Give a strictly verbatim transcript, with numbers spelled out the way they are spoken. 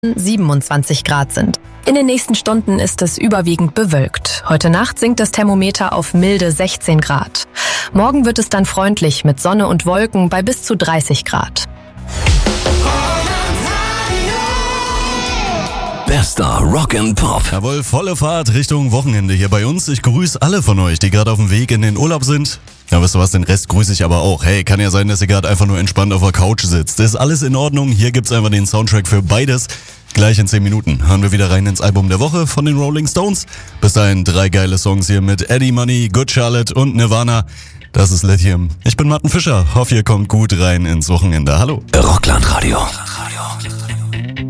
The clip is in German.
siebenundzwanzig Grad sind. In den nächsten Stunden ist es überwiegend bewölkt. Heute Nacht sinkt das Thermometer auf milde sechzehn Grad. Morgen wird es dann freundlich mit Sonne und Wolken bei bis zu dreißig Grad. Bester Rock and Pop. Jawohl, volle Fahrt Richtung Wochenende hier bei uns. Ich grüße alle von euch, die gerade auf dem Weg in den Urlaub sind. Ja, wisst ihr was, den Rest grüße ich aber auch. Hey, kann ja sein, dass ihr gerade einfach nur entspannt auf der Couch sitzt. Das ist alles in Ordnung. Hier gibt's einfach den Soundtrack für beides. Gleich in zehn Minuten hören wir wieder rein ins Album der Woche von den Rolling Stones. Bis dahin drei geile Songs hier mit Eddie Money, Good Charlotte und Nirvana. Das ist Lithium. Ich bin Martin Fischer. Hoffe, ihr kommt gut rein ins Wochenende. Hallo. Rockland Radio.